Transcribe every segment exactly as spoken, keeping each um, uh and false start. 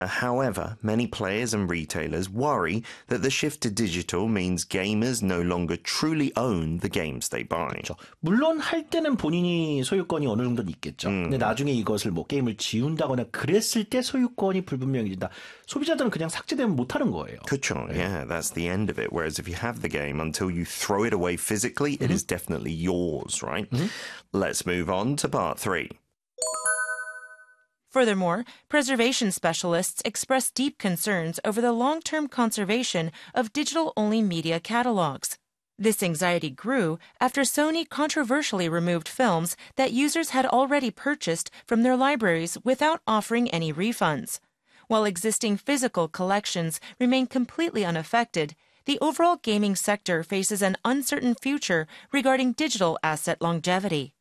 However, many players and retailers worry that the shift to digital means gamers no longer truly own the games they buy. 그렇죠. 물론 할 때는 본인이 소유권이 어느 정도는 있겠죠. 음. 근데 나중에 이것을 뭐 게임을 지운다거나 그랬을 때 소유권이 불분명해진다. 소비자들은 그냥 삭제되면 못하는 거예요. 그렇죠. Yeah, that's the end of it. Whereas if you have the game, until you throw it away physically, it is definitely yours, right? Let's move on to part three. Furthermore, preservation specialists express deep concerns over the long-term conservation of digital-only media catalogs. This anxiety grew after Sony controversially removed films that users had already purchased from their libraries without offering any refunds. While existing physical collections remain completely unaffected, the overall gaming sector faces an uncertain future regarding digital asset longevity.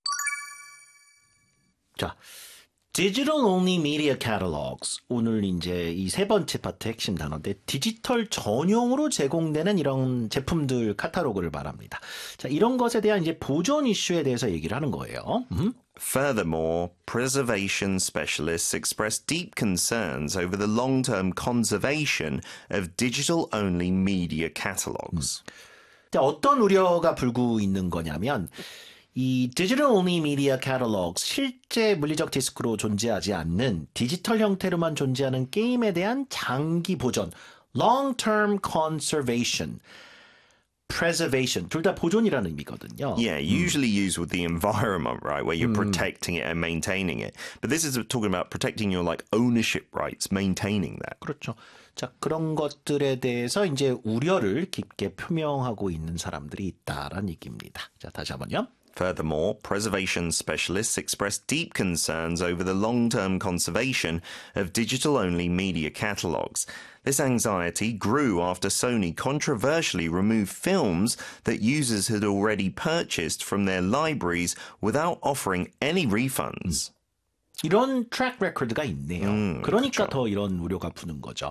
자, Digital Only Media Catalogs. 오늘 이제 이 세 번째 파트 핵심 단어인데 디지털 전용으로 제공되는 이런 제품들 카탈로그를 말합니다. 자, 이런 것에 대한 이제 보존 이슈에 대해서 얘기를 하는 거예요. 음? Furthermore, preservation specialists express deep concerns over the long-term conservation of digital-only media catalogs. 음. 자, 어떤 우려가 불고 있는 거냐면 이 Digital Only Media Catalogs, 실제 물리적 디스크로 존재하지 않는 디지털 형태로만 존재하는 게임에 대한 장기 보존, long-term conservation, preservation, 둘 다 보존이라는 의미거든요. Yeah, usually used with the environment, right, where you're protecting it and maintaining it. But this is talking about protecting your like ownership rights, maintaining that. 그렇죠. 자, 그런 것들에 대해서 이제 우려를 깊게 표명하고 있는 사람들이 있다라는 얘기입니다. 자, 다시 한번요. Furthermore, preservation specialists express deep concerns over the long-term conservation of digital-only media catalogs. This anxiety grew after Sony controversially removed films that users had already purchased from their libraries without offering any refunds. 이런 트랙 레코드가 있네요. 음, 그러니까 그렇죠. 더 이런 우려가 부는 거죠.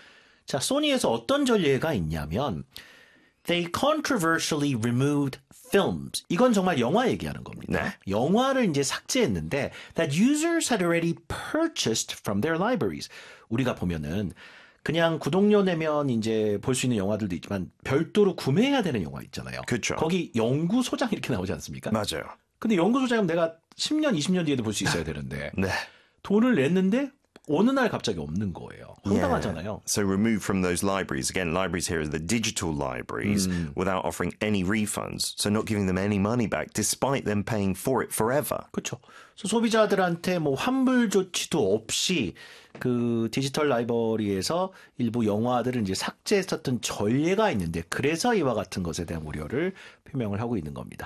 자, 소니에서 어떤 전례가 있냐면 They controversially removed films. 이건 정말 영화 얘기하는 겁니다. 네. 영화를 이제 삭제했는데 that users had already purchased from their libraries. 우리가 보면은 그냥 구독료 내면 이제 볼 수 있는 영화들도 있지만 별도로 구매해야 되는 영화 있잖아요. 그쵸. 거기 연구소장 이렇게 나오지 않습니까? 맞아요. 근데 연구소장은 내가 십 년, 이십 년 뒤에도 볼 수 있어야 되는데 네. 돈을 냈는데 어느 날 갑자기 없는 거예요. 황당하잖아요. Yeah. So removed from those libraries. Again, libraries here are the digital libraries without offering any refunds. So not giving them any money back despite them paying for it forever. 그렇죠. 소비자들한테 뭐 환불 조치도 없이 그 디지털 라이브러리에서 일부 영화들을 이제 삭제했었던 전례가 있는데 그래서 이와 같은 것에 대한 우려를 표명을 하고 있는 겁니다.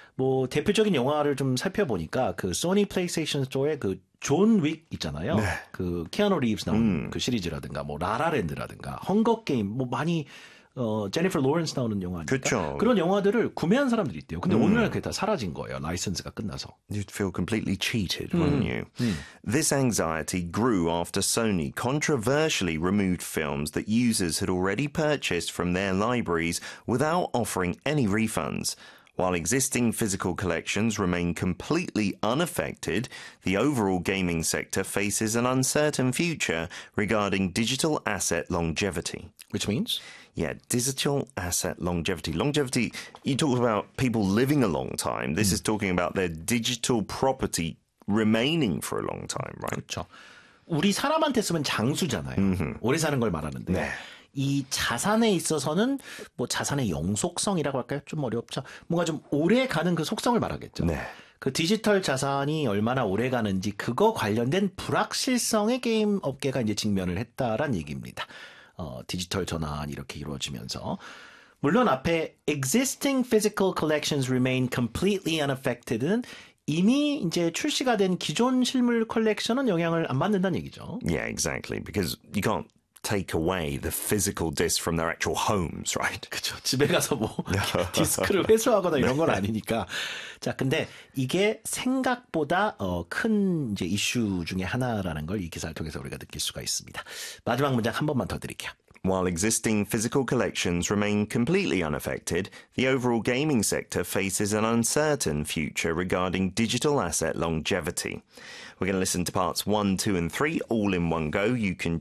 뭐 대표적인 영화를 좀 살펴보니까 그 소니 플레이스테이션 스토어에 그 존 윅 있잖아요. 네. 그 키아누 리브스 나온 음. 그 시리즈라든가 뭐 라라랜드라든가 헝거 게임 뭐 많이 어 제니퍼 로렌스 나오는 영화 아닙니까? 그쵸. 그런 영화들을 구매한 사람들이 있대요. 근데 음. 오늘날 그게 다 사라진 거예요. 라이선스가 끝나서. You'd feel completely cheated, wouldn't you? 음. This anxiety grew after Sony controversially removed films that users had already purchased from their libraries without offering any refunds. While existing physical collections remain completely unaffected, the overall gaming sector faces an uncertain future regarding digital asset longevity. Which means? Yeah, digital asset longevity. Longevity, you talk about people living a long time. This mm. is talking about their digital property remaining for a long time, right? 그렇죠. 우리 사람한테 쓰면 장수잖아요. 음흠. 오래 사는 걸 말하는데. 네. 이 자산에 있어서는 뭐 자산의 영속성이라고 할까요? 좀 어렵죠. 뭔가 좀 오래 가는 그 속성을 말하겠죠. 네. 그 디지털 자산이 얼마나 오래 가는지 그거 관련된 불확실성에 게임 업계가 이제 직면을 했다란 얘기입니다. 어, 디지털 전환이 이렇게 이루어지면서. 물론 앞에 existing physical collections remain completely unaffected는 이미 이제 출시가 된 기존 실물 컬렉션은 영향을 안 받는다는 얘기죠. Yeah, exactly. Because you can't take away the physical disc from their actual homes, right? 그렇죠. 집에 가서 뭐 디스크를 회수하거나 이런 건 아니니까. 자, 근데 이게 생각보다 어, 큰 이제 이슈 중에 하나라는 걸 이 기사를 통해서 우리가 느낄 수가 있습니다. 마지막 문장 한 번만 더 드릴게요. While existing physical collections remain completely unaffected, the overall gaming sector faces an uncertain future regarding digital asset longevity. We're going to listen to parts one, two, and three all in one go. You can